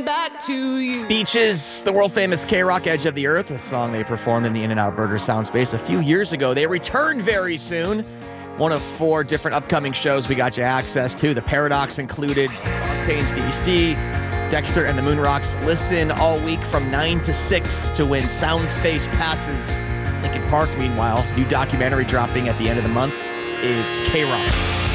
back to you. Beaches, the world-famous K-Rock Edge of the Earth, a song they performed in the In-N-Out Burger sound space a few years ago. They return very soon. One of 4 different upcoming shows we got you access to. The Paradox included, Octane's DC, Dexter and the Moonrocks. Listen all week from 9 to 6 to win sound space passes. Lincoln Park, meanwhile, new documentary dropping at the end of the month. It's K-Rock.